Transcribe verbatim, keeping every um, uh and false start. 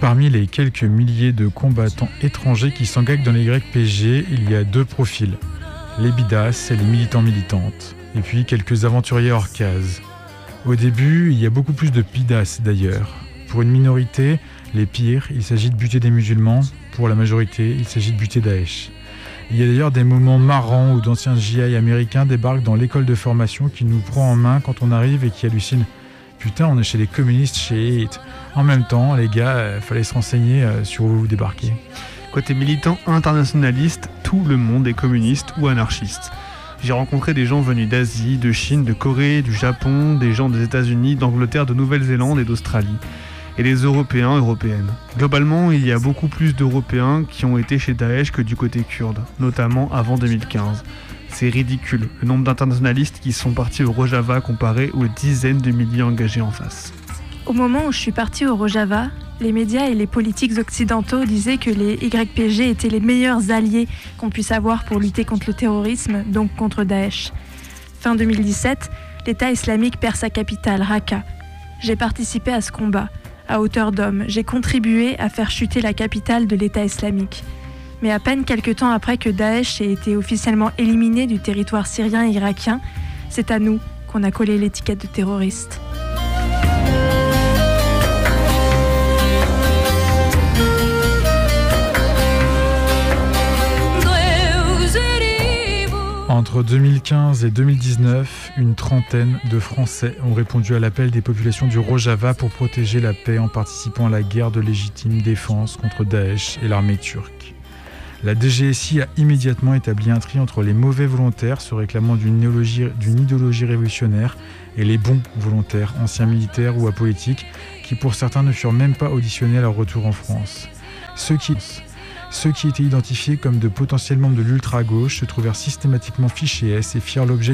Parmi les quelques milliers de combattants étrangers qui s'engagent dans les Y P G, il y a deux profils. Les bidas et les militants-militantes. Et puis quelques aventuriers orcas. Au début, il y a beaucoup plus de bidas d'ailleurs. Pour une minorité, les pires, il s'agit de buter des musulmans. Pour la majorité, il s'agit de buter Daesh. Il y a d'ailleurs des moments marrants où d'anciens J I américains débarquent dans l'école de formation qui nous prend en main quand on arrive et qui hallucinent. Putain, on est chez les communistes, chez... En même temps, les gars, euh, fallait se renseigner euh, sur où vous débarquez. Côté militant internationaliste, tout le monde est communiste ou anarchiste. J'ai rencontré des gens venus d'Asie, de Chine, de Corée, du Japon, des gens des États-Unis, d'Angleterre, de Nouvelle-Zélande et d'Australie. Et des Européens, Européennes. Globalement, il y a beaucoup plus d'Européens qui ont été chez Daesh que du côté kurde, notamment avant deux mille quinze. C'est ridicule, le nombre d'internationalistes qui sont partis au Rojava comparé aux dizaines de milliers engagés en face. Au moment où je suis partie au Rojava, les médias et les politiques occidentaux disaient que les Y P G étaient les meilleurs alliés qu'on puisse avoir pour lutter contre le terrorisme, donc contre Daesh. Fin deux mille dix-sept, l'État islamique perd sa capitale, Raqqa. J'ai participé à ce combat, à hauteur d'homme. J'ai contribué à faire chuter la capitale de l'État islamique. Mais à peine quelques temps après que Daesh ait été officiellement éliminé du territoire syrien et irakien, c'est à nous qu'on a collé l'étiquette de terroriste. Entre deux mille quinze et deux mille dix-neuf, une trentaine de Français ont répondu à l'appel des populations du Rojava pour protéger la paix en participant à la guerre de légitime défense contre Daesh et l'armée turque. La D G S I a immédiatement établi un tri entre les mauvais volontaires se réclamant d'une idéologie, d'une idéologie révolutionnaire et les bons volontaires, anciens militaires ou apolitiques, qui pour certains ne furent même pas auditionnés à leur retour en France. Ceux qui... Ceux qui étaient identifiés comme de potentiels membres de l'ultra-gauche se trouvèrent systématiquement fichés S et firent l'objet